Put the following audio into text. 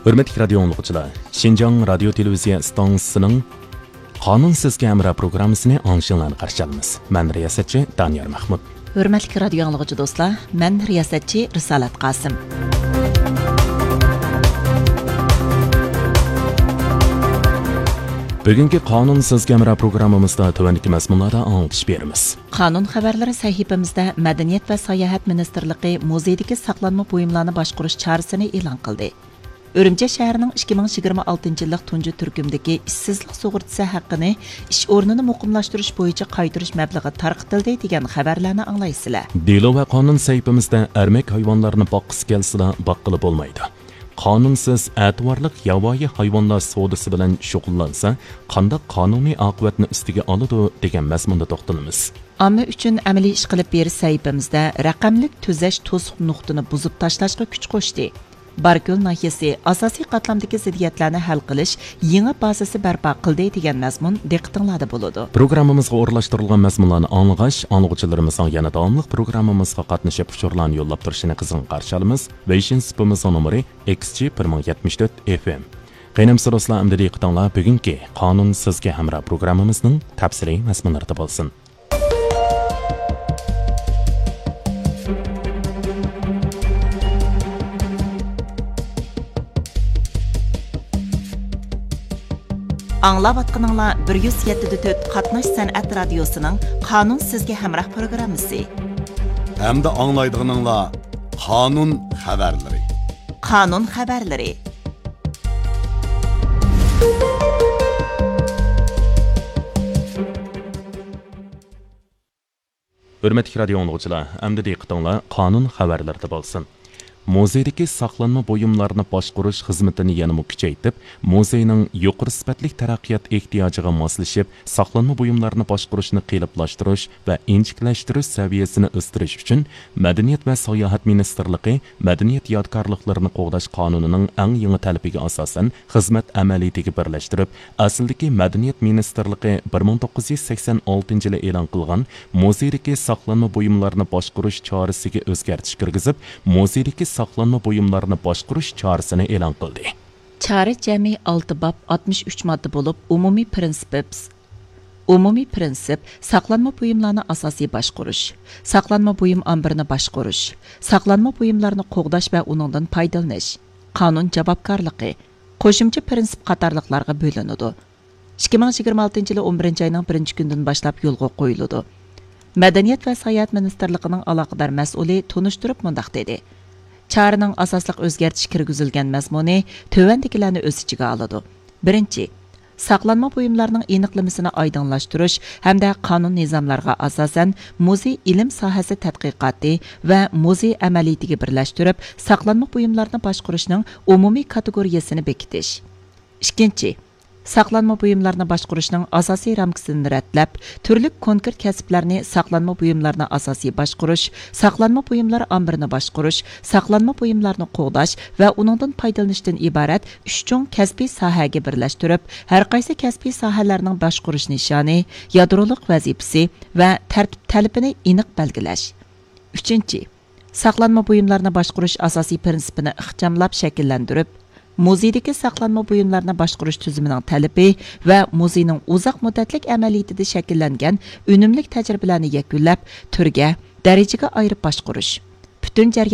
Hürmetli radyo anlıqçılar, Şinjan Radyo Televiziya stansiyasının Qanun Sizga Hamroh programmasini anglashinglarni qarshi olamiz. Men riyosatchi Daniyar Mahmud. Hürmetli radyo anlıqçı dostlar, men riyosatchi Risolat Qosim. Bugungi Qanun Sizga Hamroh programmamizda tövəndiki mazmunlarda anglatish beramiz. Qanun xabarlari sahifamizda Madaniyat va sayohat ministrligi muzeydagi saqlanma buyumlarni boshqarish chorasini e'lon qildi. Örümcek şəhərinin 2026 yıllık tuncu türkümdeki işsizlik sug'urtasi haqqını iş o'rnini muqimlashtirish bo'yicha qaytirish mablag'i tarqitildi degan xabarlarni anglaysizlar. Delo va qonun saytimizda ermak hayvonlarni boqqisi kelsa boqqili bo'lmaydi. Qonunsiz e'tiborlik yovvoyi hayvonlar savdosi bilan shug'ullansa, qanday qonuniy oqibatni ustiga oladi degan mazmunda to'xtalamiz. Amma uchun amaliy ish qilib berish saytimizda raqamlik tuzash to'siq nuqtani buzib tashlashga kuch qo'shdi. Barkol nahiyasi asosiy qatlamdagi ziddiyatlarni hal qilish yangi bazasi barpo qildi degan mazmun diqqatinglarda bo'ladi. Programmamizga o'rlashtirilgan mazmunlarni anglag'ach, anglag'uchilarimizning yana davomli programmamizga qatnashib uchurlarni yo'llab turishini qizg'in qarshi olamiz. Vision spimizning nomeri XG1074 FM. Qaynamsiz do'stlar, endi diqqatinglar bugungi Qonun Sizga Hamroh programmamizning tafsiliy mazmunlarida bo'lsin. Anlavatqınыңlar 107.4 Qatnash San'at Radiosu'nun Qanun Sizga Hamroh programmasi. Hamda anglaydiganinglar Qanun xabarlari. Qanun xabarlari. Hürmetli radyo anlıqçılar, endi diqqatinglar qonun xabarlarida bo'lsin. Muzeydagi saqlanma buyumlarini boshqarish xizmatini yanada kuchaytirib, muzeyning yuqori sifatli taraqqiyot ehtiyojiga moslashib, saqlanma buyumlarini boshqarishni qiyinlashtirish va injiqlashtirish saviyasini o'stirish uchun Madaniyat va sayohat ministrligi madaniyat yodgorliklarini qo'g'dash qonunining eng yangi talabiga asosan xizmat amaliyatiga birlashtirib, asldagi Madaniyat ministrligi 1986-yili e'lon qilgan muzeydagi saqlanma buyumlarini boshqarish chorasiga o'zgartish kirgizib, muzeydagi saqlanma buyumlarini boshqarish chorasini e'lon qildi. Chora jami 6 bob 63 modda bo'lib, umumiy prinsip saqlanma buyumlarni asosiy boshqarish, saqlanma buyum ambirini boshqarish, saqlanma buyumlarni qo'g'dash va uningdan foydalanish, qonun javobgarligi, qo'shimcha prinsip qatorliqlarga bo'linadi. 2026 yili 11 oyning 1-kundan boshlab yo'lga qo'yiladi. Madaniyat va sayohat ministrligining aloqador mas'uli tunishtirib mundaq dedi. Çağrının asaslık özgertiş kirgizilgen mazmuni tövendekilerini öz içige aladı. Birinci, saqlanma buyumlarının eniqlamasını aydınlaştırış hamda qanun nizamlarga asasen muzey ilim sahasi tadqiqati ve muzey amaliyatiga birleştirip saqlanma buyumlarını boshqarishning umumiy kategoriyasini bekitish. İkinci, saqlanma buyumlarını boshqarishning asosiy ramkasini ratlab, turli konkret kasblarni saqlanma buyumlarını asosiy boshqarish, saqlanma buyumlar ambirini boshqarish, saqlanma buyumlarni qo'g'dash va uningdan foydalanishdan iborat 3 cho'ng kasbiy sohaga birlashtirib, har qaysi kasbiy sohalarning boshqarish nishoni, yadrolik vazifasi va tartib talabini aniq belgilash. 3. Saqlanma buyumlarni boshqarish asosiy prinsipini ixchamlab shakllantirib, muzeydagi saqlanma buyumlarni boshqarish tuzimining talabi va muzeyning uzoq muddatlik amaliyotida shakllangan unumli tajribalarni yakunlab, turga, darajaga ayirib boshqarish. Butun